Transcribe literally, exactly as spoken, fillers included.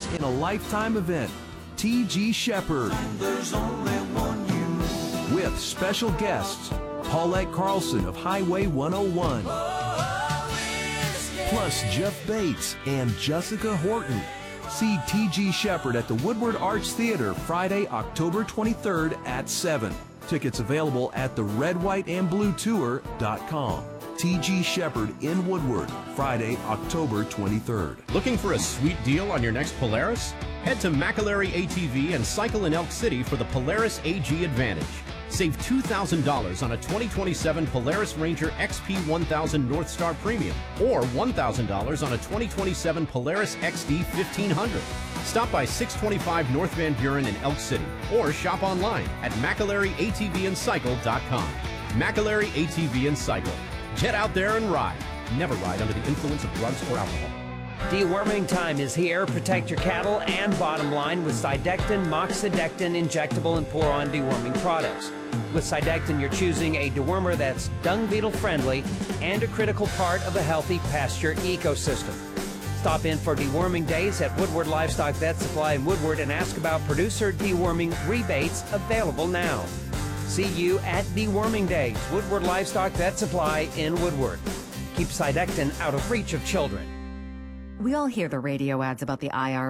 in a lifetime event. T G Shepherd. There's only one you. With special guests, Paulette Carlson of Highway one oh one. Plus Jeff Bates and Jessica Horton. See T G Shepherd at the Woodward Arts Theater Friday, October twenty-third at seven. Tickets available at the red white and blue tour dot com. T G Shepherd in Woodward, Friday, October twenty-third. Looking for a sweet deal on your next Polaris? Head to McAlary A T V and cycle in Elk City for the Polaris A G Advantage. Save two thousand dollars on a twenty twenty-seven Polaris Ranger X P one thousand Northstar Premium or one thousand dollars on a twenty twenty-seven Polaris X D fifteen hundred. Stop by six twenty-five North Van Buren in Elk City or shop online at McAlary A T V and cycle dot com. McAlary A T V and Cycle. Get out there and ride. Never ride under the influence of drugs or alcohol. Deworming time is here. Protect your cattle and bottom line with Cydectin, Moxidectin injectable and pour-on deworming products. With Cydectin, you're choosing a dewormer that's dung beetle friendly and a critical part of a healthy pasture ecosystem. Stop in for deworming days at Woodward Livestock Vet Supply in Woodward and ask about producer deworming rebates available now. See you at deworming days, Woodward Livestock Vet Supply in Woodward. Keep Cydectin out of reach of children. We all hear the radio ads about the I R S.